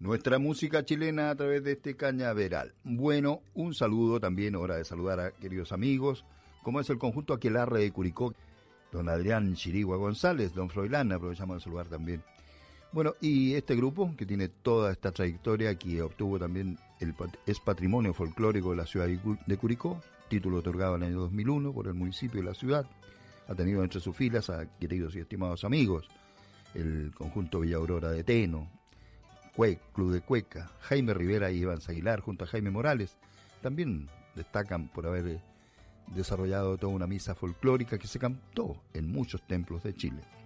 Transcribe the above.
nuestra música chilena a través de este cañaveral. Bueno, un saludo también, hora de saludar a queridos amigos, como es el conjunto Aquelarre de Curicó, don Adrián Chirigua González, don Froilán, aprovechamos de saludar también. Bueno, y este grupo que tiene toda esta trayectoria, que obtuvo también es patrimonio folclórico de la ciudad de Curicó, título otorgado en el año 2001 por el municipio de la ciudad, ha tenido entre sus filas a queridos y estimados amigos, el conjunto Villa Aurora de Teno, Club de Cueca, Jaime Rivera y Iván Aguilar junto a Jaime Morales. También destacan por haber desarrollado toda una misa folclórica que se cantó en muchos templos de Chile.